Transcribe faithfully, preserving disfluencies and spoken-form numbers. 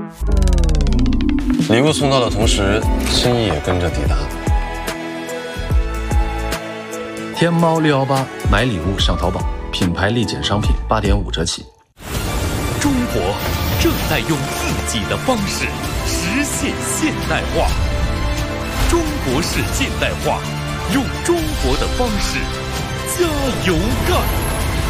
礼物送到的同时，心意也跟着抵达。 天猫六一八买礼物上淘宝，品牌立减商品八点五折起。 中国正在用自己的方式实现现代化。中国式现代化，用中国的方式加油干！